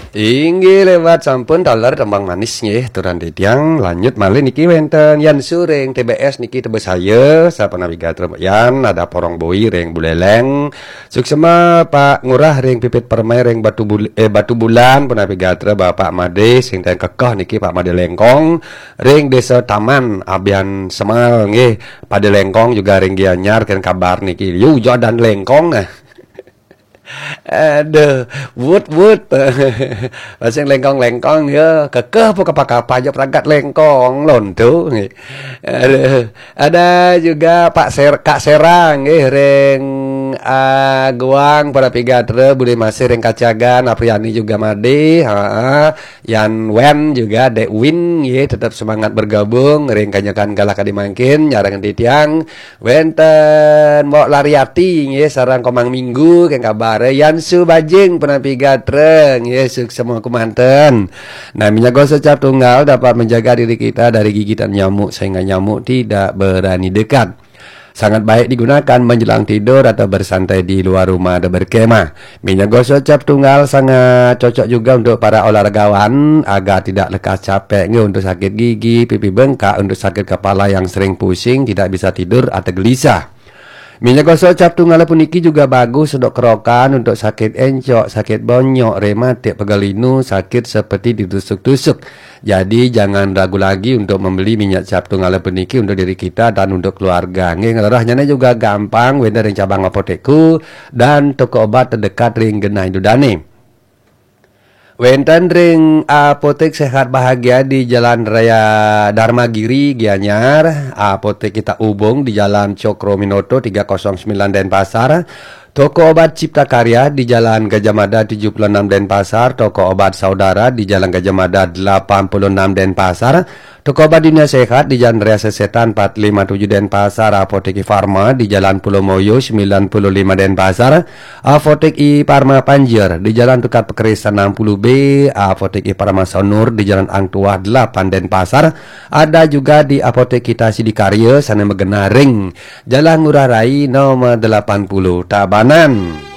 Inggih lewat sampun dolar tembang manis nggih turun tiang lanjut malih niki wenten yan suring TBS niki tebes saya sapa navigator yan ada porong boi reng buleleng suksema Pak Ngurah reng pipit permai reng batu bulan pun navigator Bapak Made sing teng kekeh niki Pak Made Lengkong reng desa Taman Abian Semal nggih Pade Lengkong juga reng Gianyar kan kabar niki yu Jordan Lengkong aduh, wut pasang lengkong ya, kekeh pun kapal aja peragat lengkong lontu. Aduh, ada juga Kak Serang, reng Guang pada Pigatre, Budi Masih reng Kacagan, Apriani juga Made, Yan Wen juga Dek Win, tetap semangat bergabung, reng kanyakan galak dimangkin, nyarang di tiang, wenten Mbok Lariati, sarang komang minggu, keng kabar. Yansu Bajing penapi gatreng Yesuk semua kumanten. Nah minyak gosok cap tunggal dapat menjaga diri kita dari gigitan nyamuk sehingga nyamuk tidak berani dekat. Sangat baik digunakan menjelang tidur atau bersantai di luar rumah atau berkemah. Minyak gosok cap tunggal sangat cocok juga untuk para olahragawan agar tidak lekas capek untuk sakit gigi, pipi bengkak, untuk sakit kepala yang sering pusing, tidak bisa tidur atau gelisah. Minyak gosok cap tunggal puniki juga bagus untuk kerokan, untuk sakit encok, sakit bonyok, rematik, pegalinu, sakit seperti ditusuk-tusuk. Jadi jangan ragu lagi untuk membeli minyak cap tunggal puniki untuk diri kita dan untuk keluarga. Ngerahnya juga gampang, wenda ring cabang apotekku dan toko obat terdekat ring Genah Indudane. Wenten ring apotek sehat bahagia di Jalan Raya Dharmagiri Gianyar, apotek kita Ubung di Jalan Cokro Minoto 309 Denpasar, toko obat Cipta Karya di Jalan Gajah Mada 76 Denpasar, toko obat Saudara di Jalan Gajah Mada 86 Denpasar, toko obat Dunia Sehat di Jalan Raya Sesetan 457 Denpasar, apotek Farma di Jalan Pulau Moyo 95 Denpasar, apotek I Parma Panjer di Jalan Tukar Pekerisan 60B, apotek I Parma Sonur di Jalan Angtua 8 Denpasar, ada juga di apotek kita Sidikarya sana Megenaring, Jalan Ngurah Rai nomor 80 Tabanan.